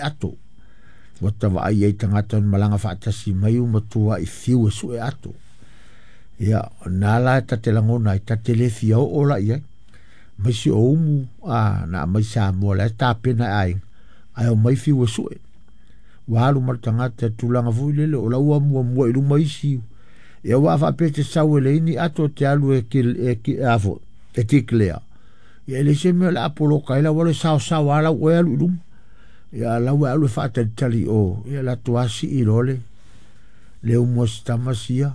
ato. Wata wa ai ei tangata malanga whaatasi mai umatua I fiu e su e ato. Ia, nala e tate langona, e tate le fia o la ia. Mai si o umu, na mai sa mua la, e ta pena ai. Ai o mai fiu e su e. Walu mar tangata tulanga fui lele, o la ua mua mua ilu mai siu. Ia wa whapete sau e le ini ato te alu e afo, e tiklea. Ia le se me la apolo kaila, wale sao ala ue alu ilum. Ia la ue alu e whaatari tali o, ia la tuasi I role. Le umua sitamasia.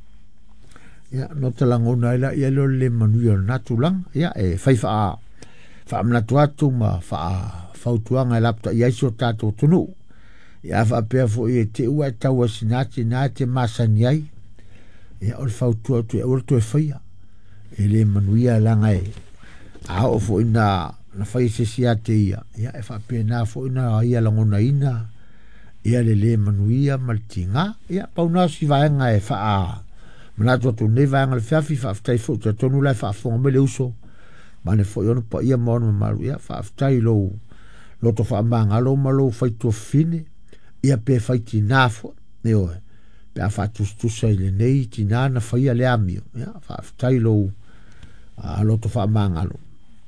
Ia no talangona ila, ia le manuia natulang, ia e whaifa whaamnatu atu ma whautuanga e lapta ia iso tato tunu. Ia whaapea fo I te ua e taua sinati na te masani ai. Ia o le whautua tu e ora tu e whaia. E le manuia langa e. A o fo ina na whai se sia te ia. Ia e whaapea na fo ina ia langona ina. Ia le manuia maltinga. Ia pauna si vaenga e wha Manatua tu ne vaenga le whiawhi whaaftai fo. Te tonu lai whaafonga me le uso. Mane fo ionu pa ia maonu maru. Ia whaaftai lo. Loto whaamanga lo malo whaitua fine. Ia pe whaiti nafo. Ne oe. Pe a whaatustusa I le nei tina na whaia le amio. Ia whaaftai lo. A loto whaamanga lo.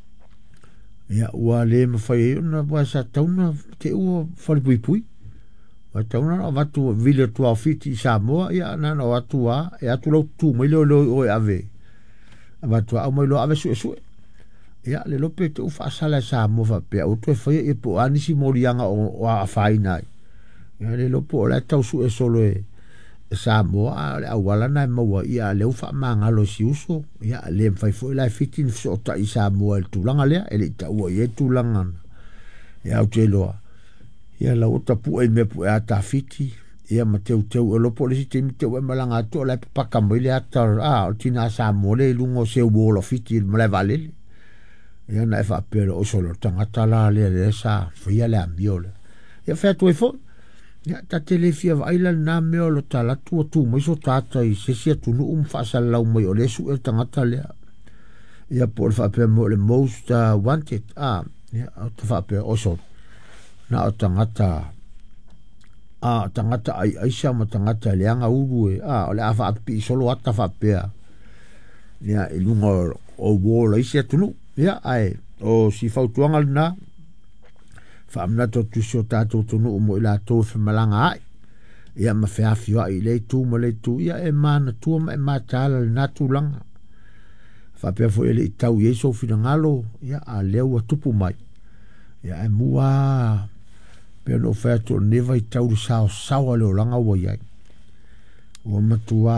Ia ua le mawhai e una wa sa tauna te ua wharipuipui. Wa tauna na watu vile tua fiti I Samoa. Ia nana watu wa. E atu lau tu mai leo oe ave. Watu au mai leo ave sue sue. Ia le lope te ufa asala Samoa whapea. O tue whaia e po anisi morianga o a whainai. Ia le lopo o la tau sue solo e. Samoa le awala na maua ia le ufa mangalo si uso ia le fai foi la fitin so ta I Samoa le tulanga le ele ta ua ye tulanga ia o te loa ia la ota pu e me pu ata fiti ia mateu teu lo polisi te mite o malanga to la paka mai le ata o tina Samoa le lungo se o fiti me le vale ia na fa pero o solo tangata la le sa fia le ambiola ia fa tu fo ia ta telefia vaila na meo lo tala tu mai so tata I se sia tu nu whaasala lau mai o le su e tangata lea ia por whapea mo le most wanted ia o te whapea oso na o tangata tangata ai aisa ma tangata leanga uru o le awa api solo ata whapea ia ilunga o wola isia tunu ia ai o si whautuanga na Whaamna to tusio tātou tonu o mo I la tō whamalanga ai. Ia ma whiawhia I le tū ma le tū. Ia e mana tua ma e mātāla le nātū langa. Whapea fo ele I tau Ieso whina ngalo. Ia a leo a tupu mai. Ia e mua. Pea no whaeto newa I tau ri sao sawa leo langa ua iai. Ua matua.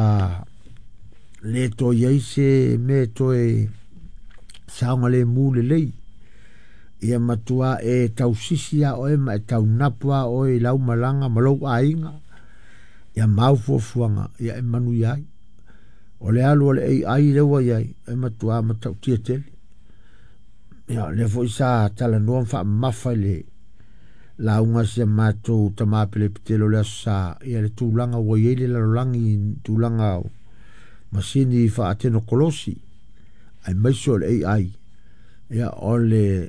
Le to Ieise me to e saonga le mū le lei. Ia matua e tau sisia o e ma e tau napua o e lau malanga malau ainga. Ia mau fuafuanga, ia e manu iai. O le alu o le ai lewa iai, e matua ma tau tia tele. Ia le fo isa tala noa mfa mafa le la unga sia matou tamapele pitelo le asa. Ia le tūlanga wa iele la rolangi tūlanga o masini fa ateno kolosi. Ai maiso le ai. Ia o le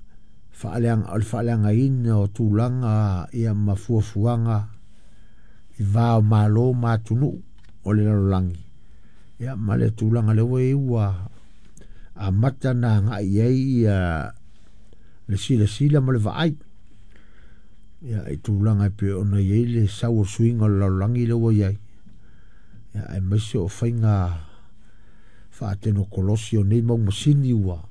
whaaleanga ina o tūlanga ia mafuafuanga I vāo mālo mātunu o le larolangi. Ia ma le tūlanga le wei ua a mata na ngā iei le sila ma le vaai. Ia e tūlanga pe ona iei le sau suinga o le larolangi le wei iei. Ia e maise o whainga whaateno kolosi o nei mau masini ua.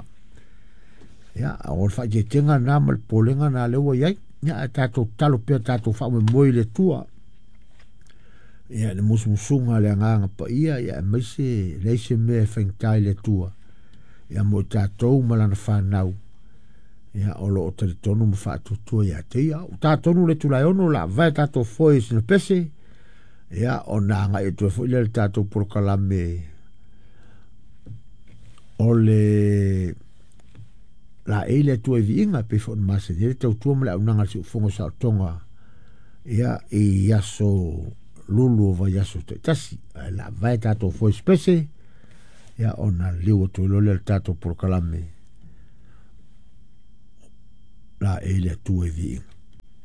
Ya, o fa je tenga na mal polenga na lewa yai. Ya, tato talo pia tato fa me moi le tua. Ya, le musmusunga le nganga pa ia, ya maise leise me fengtai le tua. Ya mo tato malana fa nau. Ya, o lo o tari tonu mo fa tutua ya te ya. O tatonu le tulai ono la vai tato foi sina pese. Ya, o nanga e tue foi le tato prokalame. O le la ele tu e vinga pe fon mase ele tau tu mala unanga si fongo sa tonga ia e yaso lulu va yaso tasi la vai tato foi spese ia ona liu tu lo le tato por kalame la ele tu e vinga